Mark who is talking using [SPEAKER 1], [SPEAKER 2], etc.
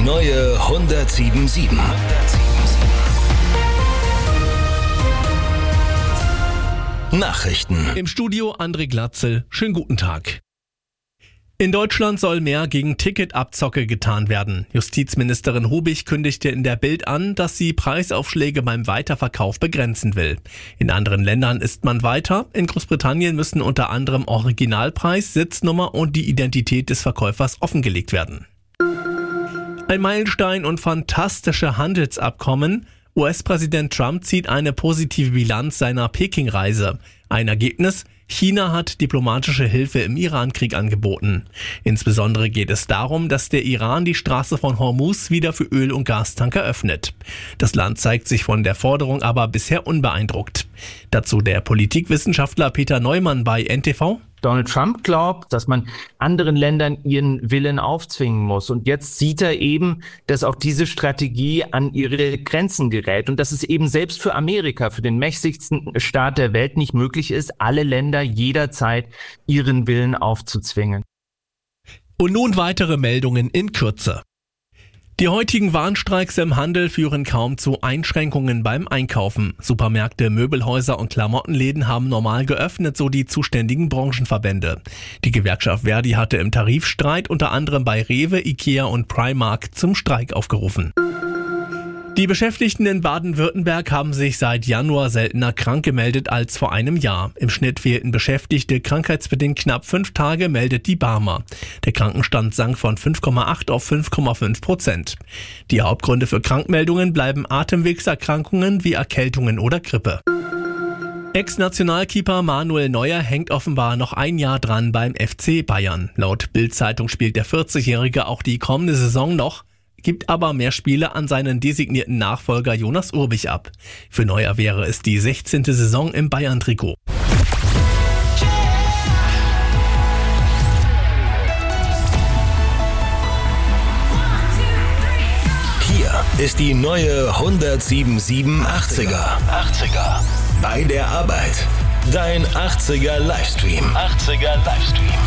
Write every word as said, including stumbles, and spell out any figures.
[SPEAKER 1] neue hundertsieben sieben. Nachrichten.
[SPEAKER 2] Im Studio André Glatzel. Schönen guten Tag. In Deutschland soll mehr gegen Ticketabzocke getan werden. Justizministerin Hubig kündigte in der Bild an, dass sie Preisaufschläge beim Weiterverkauf begrenzen will. In anderen Ländern ist man weiter. In Großbritannien müssen unter anderem Originalpreis, Sitznummer und die Identität des Verkäufers offengelegt werden. Ein Meilenstein und fantastische Handelsabkommen. U S-Präsident Trump zieht eine positive Bilanz seiner Peking-Reise. Ein Ergebnis: China hat diplomatische Hilfe im Iran-Krieg angeboten. Insbesondere geht es darum, dass der Iran die Straße von Hormuz wieder für Öl- und Gastanker öffnet. Das Land zeigt sich von der Forderung aber bisher unbeeindruckt. Dazu der Politikwissenschaftler Peter Neumann bei N T V.
[SPEAKER 3] Donald Trump glaubt, dass man anderen Ländern ihren Willen aufzwingen muss. Und jetzt sieht er eben, dass auch diese Strategie an ihre Grenzen gerät und dass es eben selbst für Amerika, für den mächtigsten Staat der Welt, nicht möglich ist, alle Länder jederzeit ihren Willen aufzuzwingen.
[SPEAKER 2] Und nun weitere Meldungen in Kürze. Die heutigen Warnstreiks im Handel führen kaum zu Einschränkungen beim Einkaufen. Supermärkte, Möbelhäuser und Klamottenläden haben normal geöffnet, so die zuständigen Branchenverbände. Die Gewerkschaft Verdi hatte im Tarifstreit unter anderem bei Rewe, Ikea und Primark zum Streik aufgerufen. Die Beschäftigten in Baden-Württemberg haben sich seit Januar seltener krank gemeldet als vor einem Jahr. Im Schnitt fehlten Beschäftigte krankheitsbedingt knapp fünf Tage, meldet die Barmer. Der Krankenstand sank von fünf Komma acht auf fünf Komma fünf Prozent. Die Hauptgründe für Krankmeldungen bleiben Atemwegserkrankungen wie Erkältungen oder Grippe. Ex-Nationalkeeper Manuel Neuer hängt offenbar noch ein Jahr dran beim F C Bayern. Laut Bild-Zeitung spielt der vierzigjährige auch die kommende Saison noch, gibt aber mehr Spiele an seinen designierten Nachfolger Jonas Urbich ab. Für Neuer wäre es die sechzehnte Saison im Bayern-Trikot.
[SPEAKER 1] Hier ist die neue hundertsieben sieben achtziger. achtziger. Bei der Arbeit. Dein achtziger Livestream. achtziger Livestream.